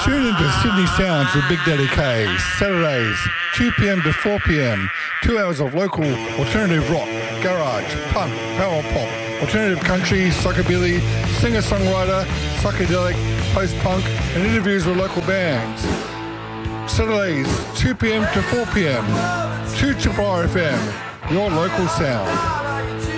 Tune into Sydney Sounds with Big Daddy K. Saturdays, 2 p.m. to 4 p.m. 2 hours of local alternative rock, garage, punk, power pop, alternative country, psychobilly, singer-songwriter, psychedelic, post-punk, and interviews with local bands. Saturdays, 2 p.m. to 4 p.m. 2 FM, your local sound.